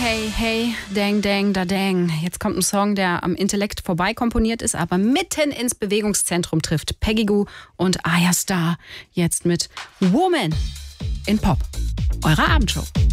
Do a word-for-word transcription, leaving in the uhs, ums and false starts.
Hey, hey, dang, dang, da, dang. Jetzt kommt ein Song, der am Intellekt vorbei komponiert ist, aber mitten ins Bewegungszentrum trifft. Peggy Gou und Aya Star. Jetzt mit Woman in Pop. Eure Abendshow.